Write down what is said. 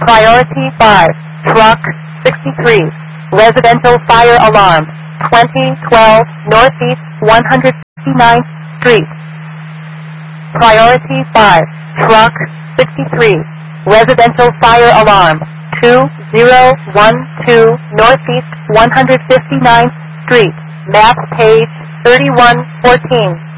Priority 5, Truck 63, Residential Fire Alarm, 2012 Northeast 159th Street. Priority 5, Truck 63, Residential Fire Alarm, 2012 Northeast 159th Street, map page 3114.